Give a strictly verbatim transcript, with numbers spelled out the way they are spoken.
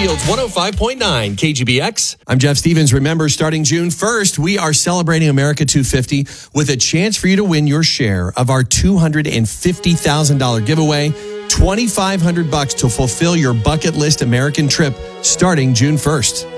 Bakersfield's one oh five point nine K G B X. I'm Jeff Stevens. Remember, starting June first, we are celebrating America two fifty with a chance for you to win your share of our two hundred fifty thousand dollars giveaway. twenty-five hundred bucks to fulfill your bucket list American trip starting June first.